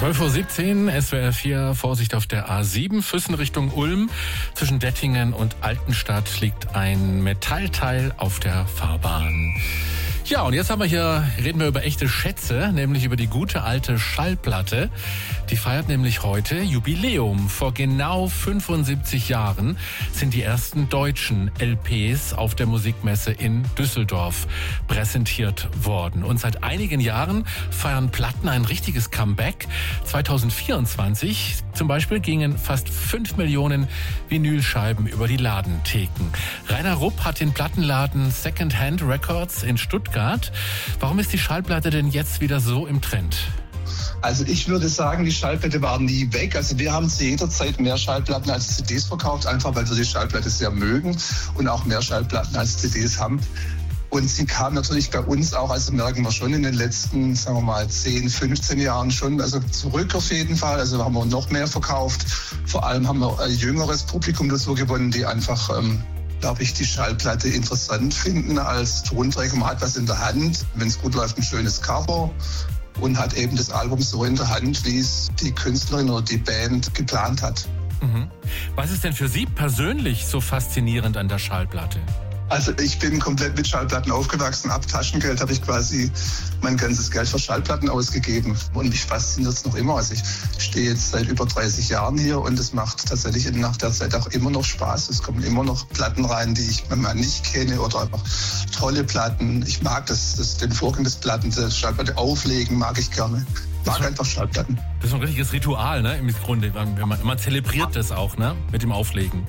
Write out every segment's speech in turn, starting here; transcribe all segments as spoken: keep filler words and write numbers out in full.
zwölf Uhr siebzehn, S W R vier, Vorsicht auf der A sieben, Füssen Richtung Ulm. Zwischen Dettingen und Altenstadt liegt ein Metallteil auf der Fahrbahn. Ja, und jetzt haben wir hier, reden wir über echte Schätze, nämlich über die gute alte Schallplatte. Die feiert nämlich heute Jubiläum. Vor genau fünfundsiebzig Jahren sind die ersten deutschen L Ps auf der Musikmesse in Düsseldorf präsentiert worden. Und seit einigen Jahren feiern Platten ein richtiges Comeback. zweitausendvierundzwanzig zum Beispiel gingen fast fünf Millionen Vinylscheiben über die Ladentheken. Rainer Rupp hat den Plattenladen Second Hand Records in Stuttgart. Warum ist die Schallplatte denn jetzt wieder so im Trend? Also ich würde sagen, die Schallplatte war nie weg. Also wir haben zu jeder Zeit mehr Schallplatten als C Ds verkauft, einfach weil wir die Schallplatte sehr mögen und auch mehr Schallplatten als C Ds haben. Und sie kam natürlich bei uns auch, also merken wir schon in den letzten, sagen wir mal, zehn, fünfzehn Jahren schon, also zurück auf jeden Fall. Also haben wir noch mehr verkauft. Vor allem haben wir ein jüngeres Publikum dazu gewonnen, die einfach, ähm, glaube ich, die Schallplatte interessant finden als Tonträger. Man hat was in der Hand, wenn es gut läuft, ein schönes Cover und hat eben das Album so in der Hand, wie es die Künstlerin oder die Band geplant hat. Mhm. Was ist denn für Sie persönlich so faszinierend an der Schallplatte? Also ich bin komplett mit Schallplatten aufgewachsen. Ab Taschengeld habe ich quasi mein ganzes Geld für Schallplatten ausgegeben. Und mich fasziniert es noch immer. Also ich stehe jetzt seit über dreißig Jahren hier und es macht tatsächlich nach der Zeit auch immer noch Spaß. Es kommen immer noch Platten rein, die ich manchmal nicht kenne oder einfach tolle Platten. Ich mag das, das den Vorgang des Platten, das Schallplatte auflegen, mag ich gerne. Ich mag einfach Schallplatten. Das ist ein richtiges Ritual, ne? Im Grunde. Man, man zelebriert das auch, ne? Mit dem Auflegen.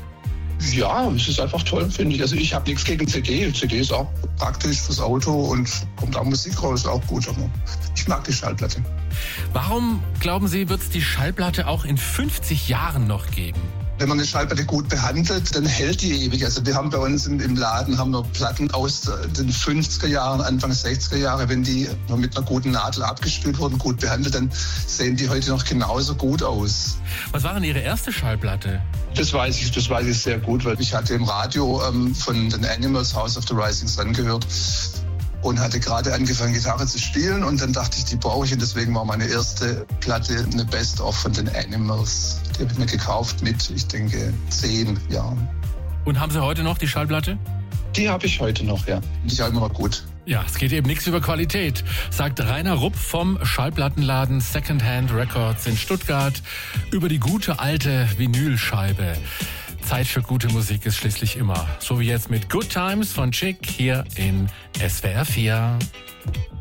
Ja, es ist einfach toll, finde ich. Also ich habe nichts gegen C D. C D ist auch praktisch fürs Auto und kommt auch Musik raus, auch gut. Aber ich mag die Schallplatte. Warum, glauben Sie, wird es die Schallplatte auch in fünfzig Jahren noch geben? Wenn man eine Schallplatte gut behandelt, dann hält die ewig. Also wir haben bei uns im, im Laden haben wir Platten aus den fünfziger Jahren, Anfang sechziger Jahre. Wenn die mit einer guten Nadel abgespült wurden, gut behandelt, dann sehen die heute noch genauso gut aus. Was war denn Ihre erste Schallplatte? Das weiß ich, das weiß ich sehr gut, weil ich hatte im Radio ähm, von den Animals House of the Rising Sun gehört und hatte gerade angefangen, Gitarre zu spielen. Und dann dachte ich, die brauche ich. Und deswegen war meine erste Platte eine Best-of von den Animals. Die habe ich mir gekauft mit, ich denke, zehn Jahren. Und haben Sie heute noch die Schallplatte? Die habe ich heute noch, ja. Die ist auch immer noch gut. Ja, es geht eben nichts über Qualität, sagt Rainer Rupp vom Schallplattenladen Second Hand Records in Stuttgart über die gute alte Vinylscheibe. Zeit für gute Musik ist schließlich immer. So wie jetzt mit Good Times von Chick hier in S W R vier.